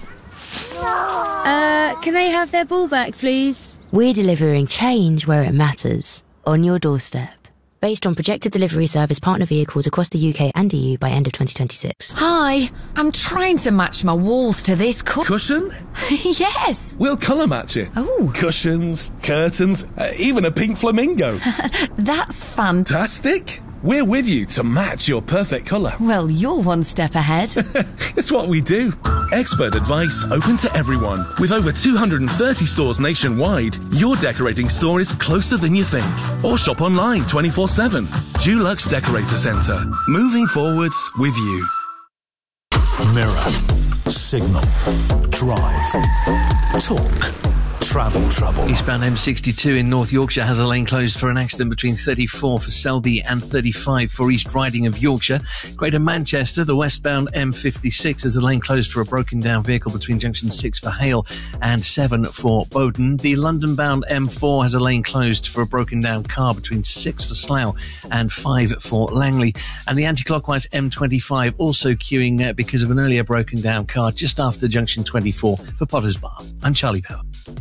Uh, can they have their ball back, please? We're delivering change where it matters, on your doorstep. Based on projected delivery service partner vehicles across the U K and E U by end of twenty twenty-six. Hi, I'm trying to match my walls to this cu- Cushion? Yes. We'll colour match it. Oh. Cushions, curtains, uh, even a pink flamingo. That's fantastic. Fantastic? we're with you to match your perfect colour. Well, you're one step ahead. It's what we do. Expert advice open to everyone. With over two hundred thirty stores nationwide, your decorating store is closer than you think. Or shop online twenty-four seven. Dulux Decorator Centre. Moving forwards with you. Mirror, signal, drive, talk, travel trouble. Eastbound M sixty-two in North Yorkshire has a lane closed for an accident between thirty-four for Selby and thirty-five for East Riding of Yorkshire. Greater Manchester, the westbound M fifty-six has a lane closed for a broken down vehicle between junction six for Hale and seven for Bowden. The London bound M four has a lane closed for a broken down car between six for Slough and five for Langley. And the anti-clockwise M twenty-five also queuing uh, because of an earlier broken down car just after junction twenty-four for Potters Bar. I'm Charlie Power.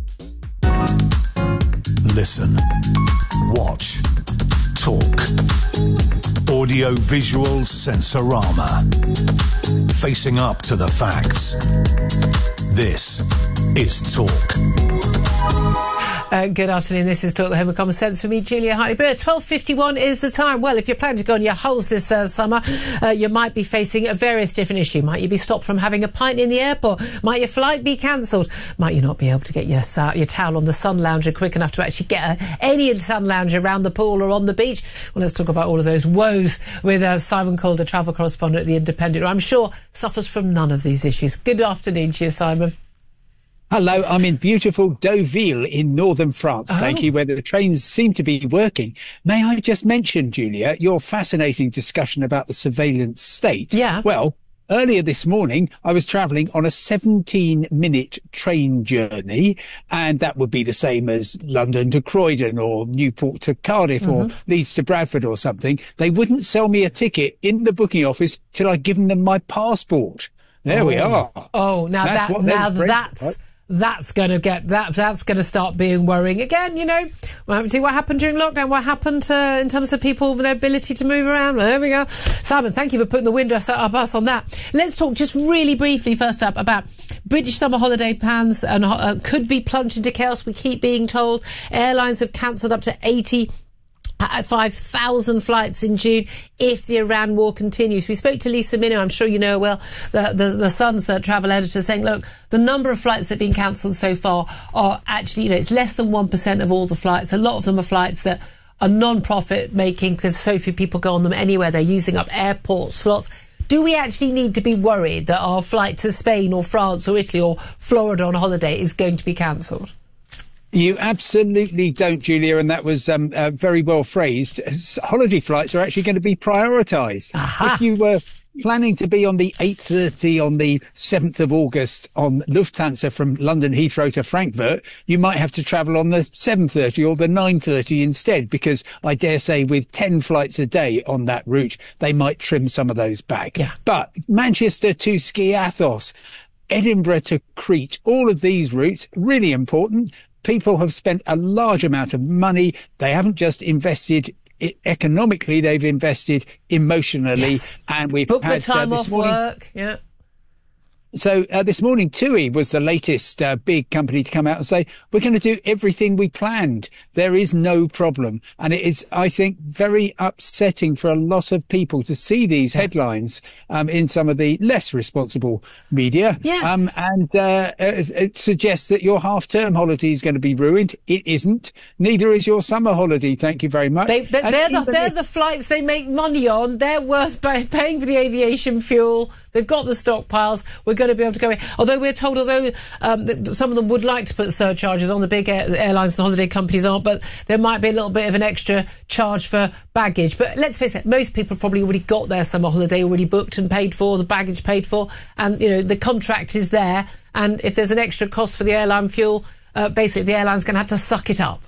Listen, watch, talk. Audio visual sensorama. Facing up to the facts. This is Talk. Uh, good afternoon. This is Talk, the Home of Common Sense for me, Julia Hartley-Bird. twelve fifty-one is the time. Well, if you're planning to go on your holes this uh, summer, uh, you might be facing a various different issue. Might you be stopped from having a pint in the airport? Might your flight be cancelled? Might you not be able to get your uh, your towel on the sun lounger quick enough to actually get uh, any sun lounger around the pool or on the beach? Well, let's talk about all of those woes with uh, Simon Calder, travel correspondent at The Independent, who I'm sure suffers from none of these issues. Good afternoon to you, Simon. Hello, I'm in beautiful Deauville in northern France, oh. thank you, where the trains seem to be working. May I just mention, Julia, your fascinating discussion about the surveillance state? Yeah. Well, earlier this morning, I was travelling on a seventeen minute train journey, and that would be the same as London to Croydon or Newport to Cardiff mm-hmm. or Leeds to Bradford or something. They wouldn't sell me a ticket in the booking office till I'd given them my passport. There oh. we are. Oh, now that's that, what now afraid that's... of, right? That's going to get that. That's going to start being worrying again. You know, what happened during lockdown? What happened uh, in terms of people with their ability to move around? Well, there we go. Simon, thank you for putting the window up us on that. Let's talk just really briefly first up about British summer holiday plans and uh, could be plunged into chaos. We keep being told airlines have cancelled up to eighty. five thousand flights in June if the Iran war continues. We spoke to Lisa Minnow, I'm sure you know well, the, the, the Sun's uh, travel editor, saying, look, the number of flights that have been cancelled so far are actually, you know, it's less than one percent of all the flights. A lot of them are flights that are non-profit making because so few people go on them anywhere. They're using up airport slots. Do we actually need to be worried that our flight to Spain or France or Italy or Florida on holiday is going to be cancelled? You absolutely don't, Julia, and that was um, uh, very well phrased. Holiday flights are actually going to be prioritised. If you were planning to be on the eight thirty on the seventh of August on Lufthansa from London Heathrow to Frankfurt, you might have to travel on the seven thirty or the nine thirty instead, because I dare say with ten flights a day on that route, they might trim some of those back. Yeah. But Manchester to Skiathos, Edinburgh to Crete, all of these routes, really important. People have spent a large amount of money. They haven't just invested it economically, they've invested emotionally. Yes. And we've booked had the time uh, off morning, work. Yeah. So uh, this morning, TUI was the latest uh, big company to come out and say, we're going to do everything we planned. There is no problem. And it is, I think, very upsetting for a lot of people to see these headlines um, in some of the less responsible media. Yes. Um, and uh, it suggests that your half-term holiday is going to be ruined. It isn't. Neither is your summer holiday. Thank you very much. They, they, they're, the, they're the flights they make money on. They're worth pay, paying for the aviation fuel. They've got the stockpiles. We're going to be able to go in. Although we're told, although um, some of them would like to put surcharges on, the big air, airlines and holiday companies aren't, but there might be a little bit of an extra charge for baggage. But let's face it, most people probably already got their summer holiday already booked and paid for, the baggage paid for, and, you know, the contract is there. And if there's an extra cost for the airline fuel, uh, basically the airline's going to have to suck it up.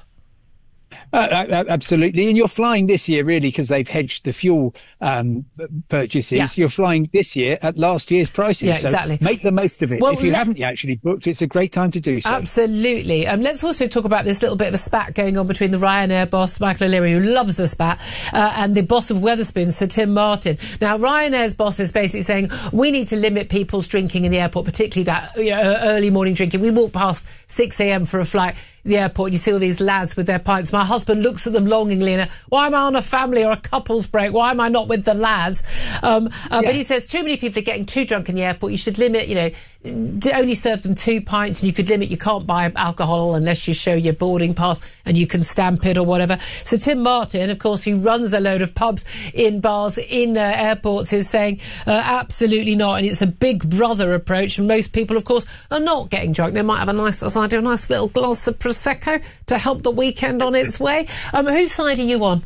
Uh, absolutely. And you're flying this year, really, because they've hedged the fuel um, purchases. Yeah. You're flying this year at last year's prices. Yeah, so exactly. Make the most of it. Well, if you let- haven't actually booked, it's a great time to do so. Absolutely. Um, let's also talk about this little bit of a spat going on between the Ryanair boss, Michael O'Leary, who loves a spat, uh, and the boss of Wetherspoons, Sir Tim Martin. Now, Ryanair's boss is basically saying, we need to limit people's drinking in the airport, particularly that, you know, early morning drinking. We walk past six a.m. for a flight. the airport, you see all these lads with their pints. My husband looks at them longingly and, why am I on a family or a couple's break? Why am I not with the lads? Um, uh, yeah. But he says too many people are getting too drunk in the airport. You should limit, you know, only serve them two pints, and you could limit, you can't buy alcohol unless you show your boarding pass and you can stamp it or whatever. So Tim Martin, of course, who runs a load of pubs in bars in uh, airports, is saying uh, absolutely not, and it's a big brother approach, and most people, of course, are not getting drunk. They might have a nice, as I do, a nice little glass of Prosecco to help the weekend on its way. Um, whose side are you on?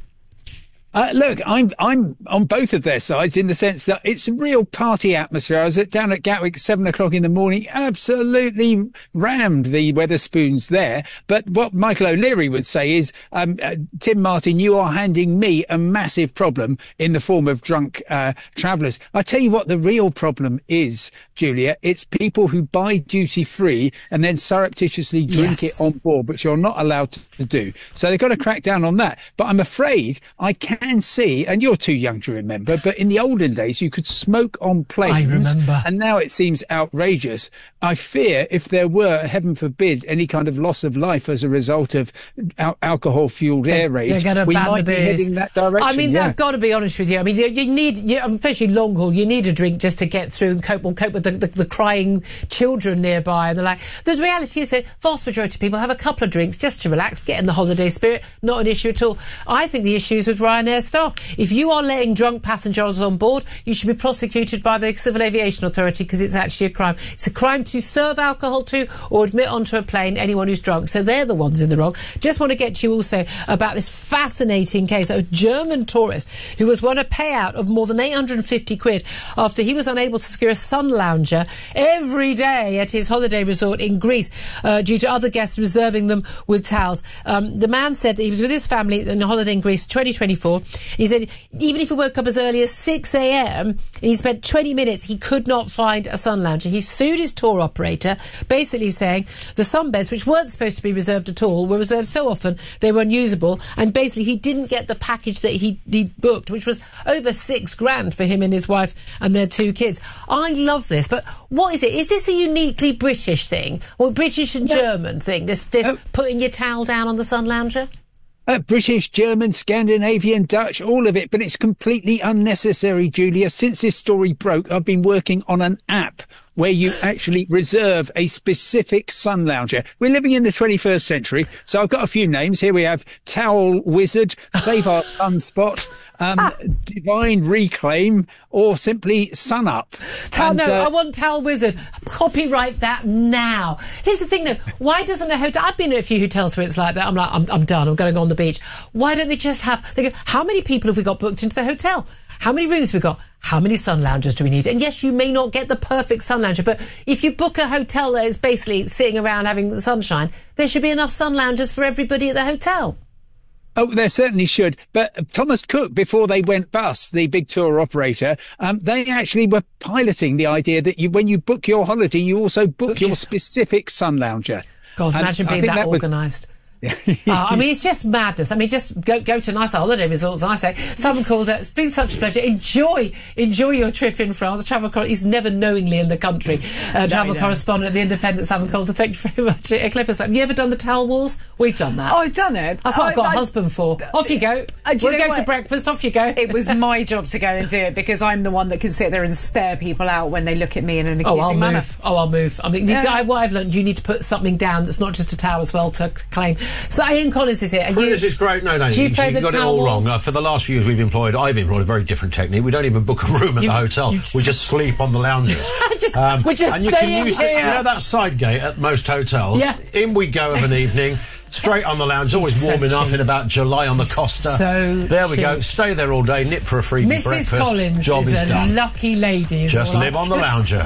Uh, look, I'm I'm on both of their sides in the sense that it's a real party atmosphere. I was at, down at Gatwick at seven o'clock in the morning, absolutely rammed the Weatherspoons there. But what Michael O'Leary would say is, um, uh, Tim Martin, you are handing me a massive problem in the form of drunk uh, travellers. I tell you what the real problem is, Julia. It's people who buy duty free and then surreptitiously drink yes. it on board, which you're not allowed to do. So they've got to crack down on that. But I'm afraid I can't can see, and you're too young to remember, but in the olden days you could smoke on planes. I remember. And now it seems outrageous. I fear if there were, heaven forbid, any kind of loss of life as a result of al- alcohol-fueled air raid, we might be heading that direction. I mean, yeah. I've got to be honest with you. I mean, you, you need, you, especially long haul, you need a drink just to get through and cope, or cope with the, the, the crying children nearby and the like. The reality is that vast majority of people have a couple of drinks just to relax, get in the holiday spirit. Not an issue at all. I think the issue is with Ryanair staff. If you are letting drunk passengers on board, you should be prosecuted by the Civil Aviation Authority, because it's actually a crime. It's a crime to serve alcohol to or admit onto a plane anyone who's drunk. So they're the ones in the wrong. Just want to get to you also about this fascinating case of a German tourist who was won a payout of more than eight hundred fifty quid after he was unable to secure a sun lounger every day at his holiday resort in Greece uh, due to other guests reserving them with towels. Um, the man said that he was with his family on a holiday in Greece twenty twenty-four. He said even if he woke up as early as six a.m. and he spent twenty minutes, he could not find a sun lounger. He sued his tour operator, basically saying the sunbeds, which weren't supposed to be reserved at all, were reserved so often they were unusable, and basically he didn't get the package that he he booked, which was over six grand for him and his wife and their two kids. I love this, but what is it? Is this a uniquely British thing, or British and German thing, this, this uh, putting your towel down on the sun lounger? Uh, British, German, Scandinavian, Dutch, all of it, but it's completely unnecessary, Julia. Since this story broke, I've been working on an app where you actually reserve a specific sun lounger. We're living in the twenty-first century, so I've got a few names. Here we have Towel Wizard, Save Our Sunspot, um, ah. Divine Reclaim, or simply Sun Up. Towel, and, no, uh, I want Towel Wizard. Copyright that now. Here's the thing, though. Why doesn't a hotel... I've been at a few hotels where it's like that. I'm like, I'm, I'm done. I'm going to go on the beach. Why don't they just have... They go, how many people have we got booked into the hotel? How many rooms have we got? How many sun loungers do we need? And yes, you may not get the perfect sun lounger, but if you book a hotel that is basically sitting around having the sunshine, there should be enough sun loungers for everybody at the hotel. Oh, there certainly should. But Thomas Cook, before they went bust, the big tour operator, um, they actually were piloting the idea that you, when you book your holiday, you also book, book your specific sun lounger. God, imagine and being that, that Was... organised. uh, I mean, it's just madness. I mean, just go go to nice holiday resorts. I say, someone called it. It's been such a pleasure. Enjoy, enjoy your trip in France. Travel, cor- he's never knowingly in the country. Uh, travel no, correspondent at the Independent, Simon Calder. Thank you very much. Uh, Clippers, have you ever done the towel wars? We've done that. Oh, I've done it. That's what I, I've got I, a husband for. Off you go. Uh, we'll go what? to breakfast. Off you go. It was my job to go and do it because I'm the one that can sit there and stare people out when they look at me in an accusing oh, I'll manner. Move. Oh, I'll move. I mean, yeah. I, what I've learned, you need to put something down that's not just a towel as well to claim. So Ian Collins is here. You, this is great. No, no, do you, you play the got it all wrong. Uh, for the last few years, we've employed. I've employed a very different technique. We don't even book a room at you, the hotel. Just, we just sleep on the lounges. just, um, we're just and you staying can use here. The, you know that side gate at most hotels. Yeah. In we go of an evening. Straight on the lounge, always so warm enough cheap. in about July on the Costa. So there we cheap. go. Stay there all day, nip for a freebie Missus breakfast. Collins Job is, is a done. lucky lady. Just live on the lounger.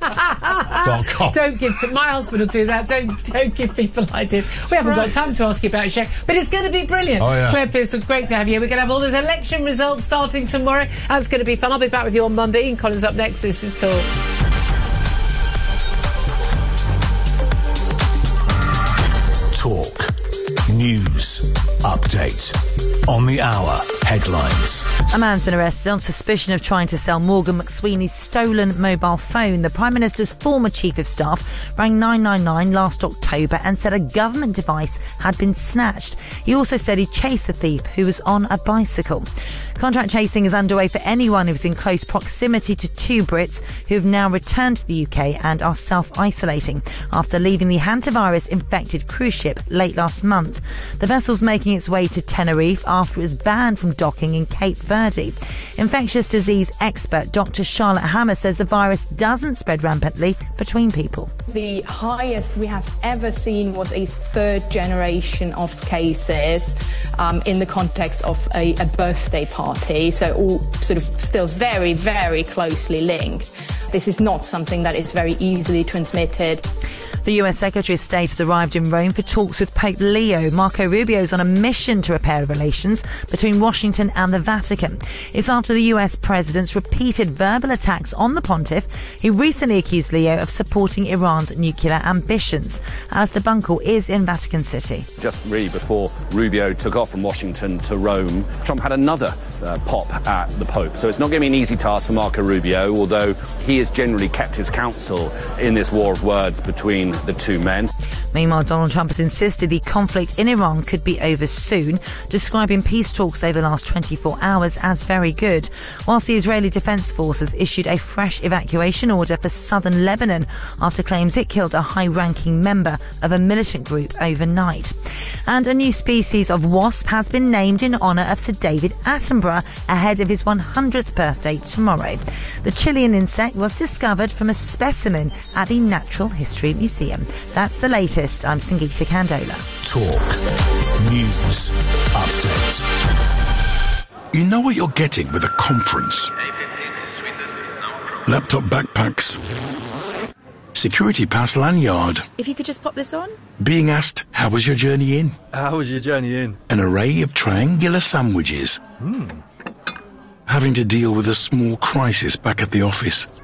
Don't give my husband will do that. Don't don't give people ideas. We haven't right. got time to ask you about Shaq, but it's going to be brilliant. Oh, yeah. Claire Pearce, great to have you. We're going to have all those election results starting tomorrow. That's going to be fun. I'll be back with you on Monday. Ian Collins up next. This is Talk. Talk. News. Update. On the hour. Headlines. A man's been arrested on suspicion of trying to sell Morgan McSweeney's stolen mobile phone. The Prime Minister's former Chief of Staff rang nine nine nine last October and said a government device had been snatched. He also said he chased the thief, who was on a bicycle. Contract chasing is underway for anyone who was in close proximity to two Brits who have now returned to the U K and are self-isolating after leaving the hantavirus-infected cruise ship late last month. The vessel's making its way to Tenerife after it was banned from docking in Cape Verde. Infectious disease expert Doctor Charlotte Hammer says the virus doesn't spread rampantly between people. The highest we have ever seen was a third generation of cases um, in the context of a, a birthday party, so all sort of still very, very closely linked. This is not something that is very easily transmitted. The U S Secretary of State has arrived in Rome for talks with Pope Leo. Marco Rubio is on a mission to repair relations between Washington and the Vatican. It's after the U S President's repeated verbal attacks on the pontiff. He recently accused Leo of supporting Iran's nuclear ambitions. Alistair Bunkle is in Vatican City. Just really before Rubio took off from Washington to Rome, Trump had another uh, pop at the Pope. So it's not going to be an easy task for Marco Rubio, although he has generally kept his counsel in this war of words between the two men. Meanwhile, Donald Trump has insisted the conflict in Iran could be over soon, describing peace talks over the last twenty-four hours as very good, whilst the Israeli Defense Force has issued a fresh evacuation order for southern Lebanon after claims it killed a high-ranking member of a militant group overnight. And a new species of wasp has been named in honour of Sir David Attenborough ahead of his one hundredth birthday tomorrow. The Chilean insect was discovered from a specimen at the Natural History Museum. That's the latest. I'm Sangeeta Candola. Talk. News. Update. You know what you're getting with a conference. Laptop backpacks. Security pass lanyard. If you could just pop this on. Being asked, how was your journey in? How was your journey in? An array of triangular sandwiches. Hmm. Having to deal with a small crisis back at the office.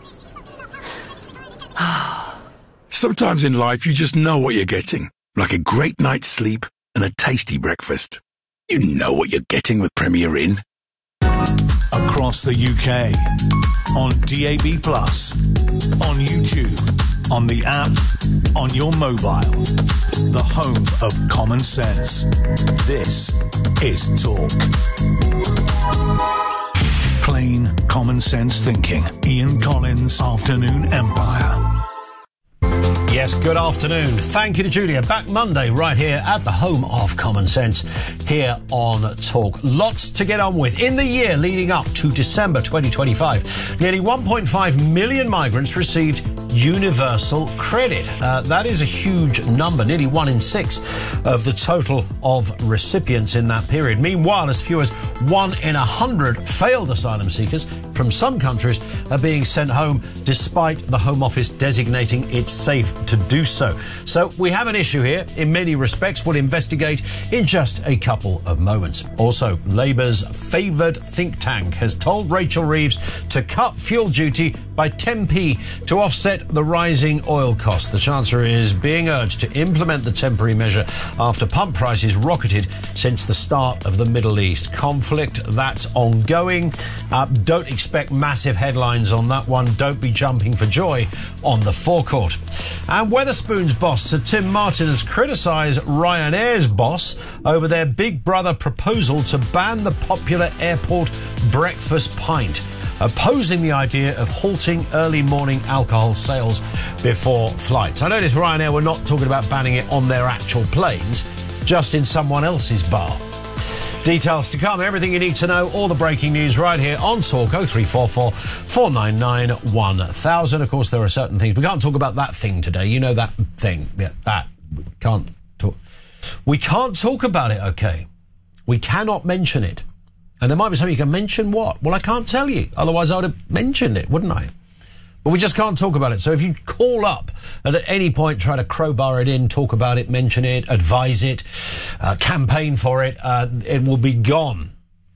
Sometimes in life you just know what you're getting, like a great night's sleep and a tasty breakfast. You know what you're getting with Premier Inn. Across the U K, on D A B plus, on YouTube, on the app, on your mobile. The home of common sense. This is Talk. Plain common sense thinking. Ian Collins, Afternoon Empire. Yes, good afternoon. Thank you to Julia. Back Monday right here at the home of Common Sense here on Talk. Lots to get on with. In the year leading up to December twenty twenty-five, nearly one point five million migrants received universal credit. Uh, that is a huge number, nearly one in six of the total of recipients in that period. Meanwhile, as few as one in a hundred failed asylum seekers from some countries are being sent home despite the Home Office designating it safe to do so. So we have an issue here in many respects. We'll investigate in just a couple of moments. Also, Labour's favoured think tank has told Rachel Reeves to cut fuel duty by ten p to offset the rising oil costs. The Chancellor is being urged to implement the temporary measure after pump prices rocketed since the start of the Middle East conflict. That's ongoing. Uh, don't expect massive headlines on that one. Don't be jumping for joy on the forecourt. And Wetherspoon's boss, Sir Tim Martin, has criticised Ryanair's boss over their Big Brother proposal to ban the popular airport breakfast pint, opposing the idea of halting early morning alcohol sales before flights. I noticed Ryanair were not talking about banning it on their actual planes, just in someone else's bar. Details to come, everything you need to know, all the breaking news right here on Talk. oh three four four, four nine nine, one thousand. Of course, there are certain things. We can't talk about that thing today. You know that thing. Yeah, that. We can't talk. We can't talk about it, okay? We cannot mention it. And there might be something you can mention. What? Well, I can't tell you. Otherwise, I would have mentioned it, wouldn't I? But we just can't talk about it. So if you call up and at any point try to crowbar it in, talk about it, mention it, advise it, uh, campaign for it, uh, it will be gone.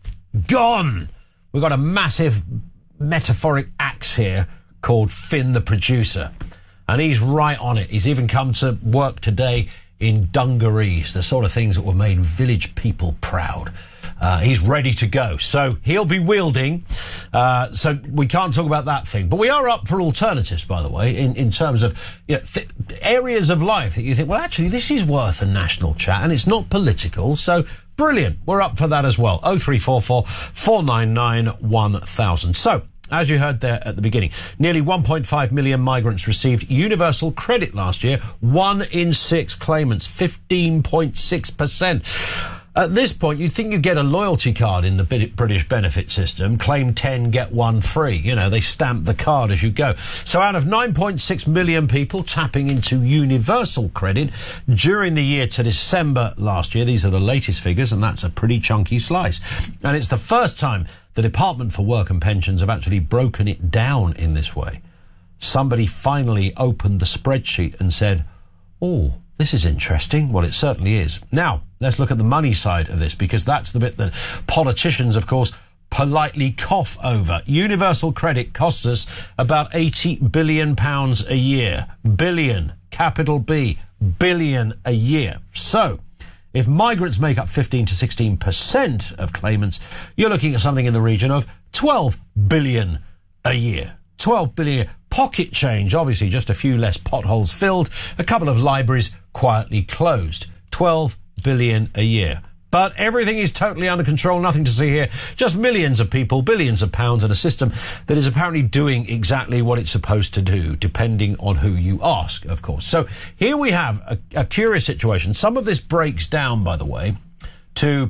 Gone! We've got a massive metaphoric axe here called Finn the producer. And he's right on it. He's even come to work today in dungarees, the sort of things that will make village people proud. Uh, he's ready to go. So he'll be wielding. Uh, so we can't talk about that thing. But we are up for alternatives, by the way, in, in terms of you know, th- areas of life that you think, well, actually, this is worth a national chat, and it's not political. So brilliant. We're up for that as well. oh three four four, four nine nine, one thousand. So, as you heard there at the beginning, nearly one point five million migrants received universal credit last year. One in six claimants, fifteen point six percent. At this point, you'd think you'd get a loyalty card in the British benefit system. Claim ten, get one free. You know, they stamp the card as you go. So out of nine point six million people tapping into universal credit during the year to December last year, these are the latest figures, and that's a pretty chunky slice. And it's the first time the Department for Work and Pensions have actually broken it down in this way. Somebody finally opened the spreadsheet and said, oh, this is interesting. Well, it certainly is. Now, let's look at the money side of this, because that's the bit that politicians, of course, politely cough over. Universal credit costs us about eighty billion pounds a year. Billion, capital B, billion a year. So, if migrants make up fifteen to sixteen percent of claimants, you're looking at something in the region of twelve billion a year. twelve billion. Pocket change, obviously just a few less potholes filled, a couple of libraries quietly closed. twelve billion a year. But everything is totally under control, nothing to see here. Just millions of people, billions of pounds, and a system that is apparently doing exactly what it's supposed to do, depending on who you ask, of course. So here we have a, a curious situation. Some of this breaks down, by the way, to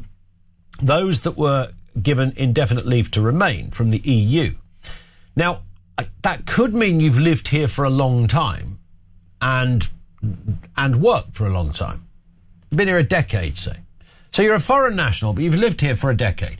those that were given indefinite leave to remain from the E U. Now, that could mean you've lived here for a long time and and worked for a long time. Been here a decade, say. So you're a foreign national, but you've lived here for a decade.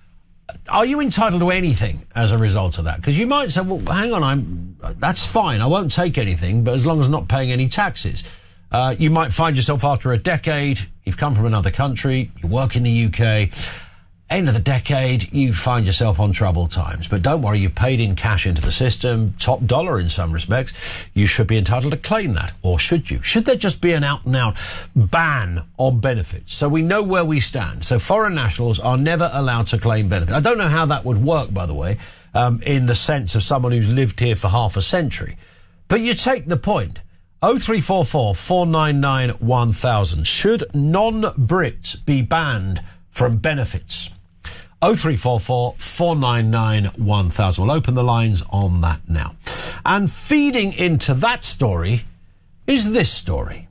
Are you entitled to anything as a result of that? Because you might say, well, hang on, I'm that's fine. I won't take anything, but as long as I'm not paying any taxes. Uh, you might find yourself after a decade, you've come from another country, you work in the U K. End of the decade, you find yourself on troubled times. But don't worry, you've paid in cash into the system, top dollar in some respects. You should be entitled to claim that. Or should you? Should there just be an out-and-out ban on benefits? So we know where we stand. So foreign nationals are never allowed to claim benefits. I don't know how that would work, by the way, um, in the sense of someone who's lived here for half a century. But you take the point. oh three four four, four nine nine, one thousand. Should non-Brits be banned from benefits? oh three four four, four nine nine, one thousand. We'll open the lines on that now. And feeding into that story is this story.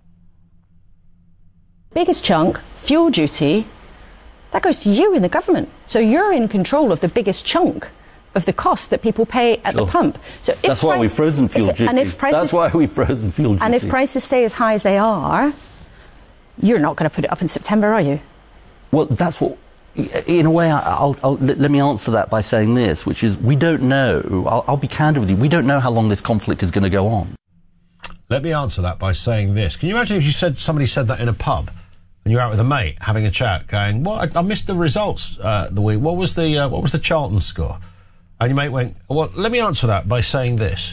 Biggest chunk, fuel duty, that goes to you in the government. So you're in control of the biggest chunk of the cost that people pay at Sure. the pump. So if That's why price- we've frozen fuel duty. And if prices, That's why we've frozen fuel duty. And if prices stay as high as they are, you're not going to put it up in September, are you? Well, that's what... In a way, I'll, I'll, let me answer that by saying this, which is we don't know, I'll, I'll be candid with you, we don't know how long this conflict is going to go on. Let me answer that by saying this. Can you imagine if you said somebody said that in a pub and you're out with a mate having a chat going, well, I, I missed the results uh, the week. What was the, uh, what was the Charlton score? And your mate went, well, let me answer that by saying this.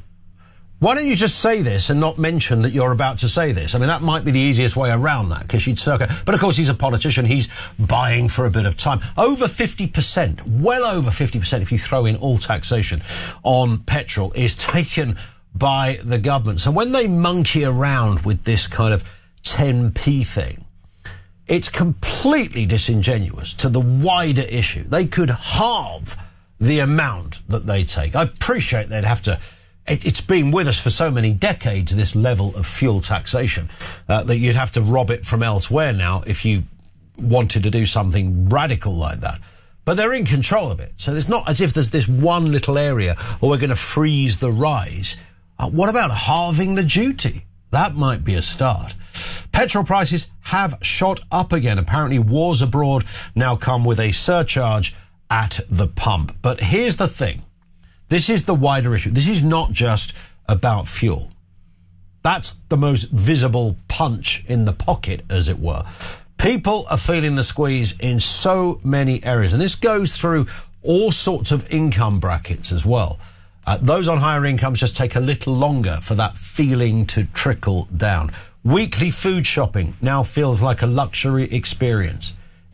Why don't you just say this and not mention that you're about to say this? I mean, that might be the easiest way around that, because you'd circle. But of course, he's a politician. He's buying for a bit of time. Over fifty percent, well over fifty percent, if you throw in all taxation on petrol, is taken by the government. So when they monkey around with this kind of ten p thing, it's completely disingenuous to the wider issue. They could halve the amount that they take. I appreciate they'd have to... It's been with us for so many decades, this level of fuel taxation, uh, that you'd have to rob it from elsewhere now if you wanted to do something radical like that. But they're in control of it. So it's not as if there's this one little area, or we're going to freeze the rise. Uh, what about halving the duty? That might be a start. Petrol prices have shot up again. Apparently wars abroad now come with a surcharge at the pump. But here's the thing. This is the wider issue. This is not just about fuel. That's the most visible punch in the pocket, as it were. People are feeling the squeeze in so many areas. And this goes through all sorts of income brackets as well. Uh, those on higher incomes just take a little longer for that feeling to trickle down. Weekly food shopping now feels like a luxury experience.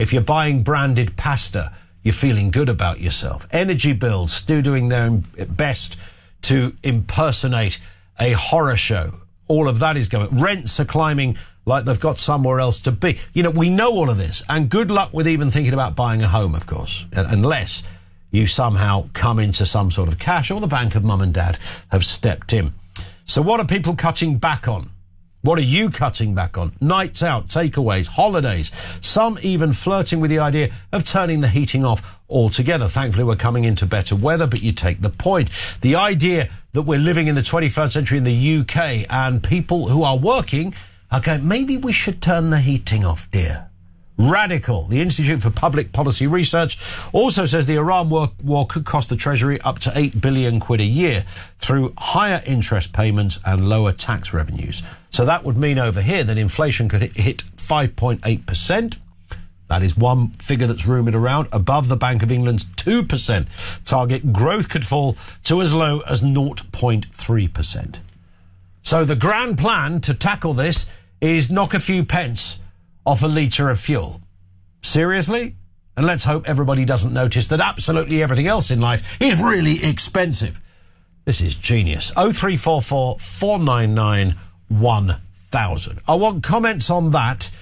If you're buying branded pasta, you're feeling good about yourself. Energy bills still doing their best to impersonate a horror show. All of that is going. Rents are climbing like they've got somewhere else to be. You know, we know all of this. And good luck with even thinking about buying a home, of course, unless you somehow come into some sort of cash or the bank of mum and dad have stepped in. So what are people cutting back on? What are you cutting back on? Nights out, takeaways, holidays, some even flirting with the idea of turning the heating off altogether. Thankfully, we're coming into better weather, but you take the point. The idea that we're living in the twenty-first century in the U K and people who are working are going, maybe we should turn the heating off, dear. Radical. The Institute for Public Policy Research also says the Iran war, war could cost the Treasury up to eight billion quid a year through higher interest payments and lower tax revenues. So that would mean over here that inflation could hit five point eight percent. That is one figure that's rumoured around, above the Bank of England's two percent target. Growth could fall to as low as zero point three percent. So the grand plan to tackle this is knock a few pence off a litre of fuel. Seriously? And let's hope everybody doesn't notice that absolutely everything else in life is really expensive. This is genius. oh three four four, four nine nine, one thousand. I want comments on that.